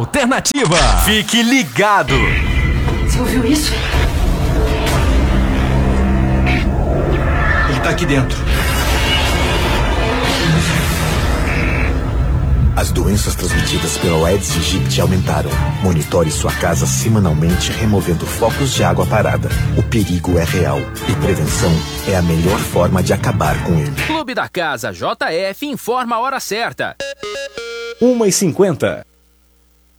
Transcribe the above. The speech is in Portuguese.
Alternativa. Fique ligado. Você ouviu isso? Ele tá aqui dentro. As doenças transmitidas pela Aedes aegypti aumentaram. Monitore sua casa semanalmente, removendo focos de água parada. O perigo é real e prevenção é a melhor forma de acabar com ele. Clube da Casa JF informa a hora certa. 1h50.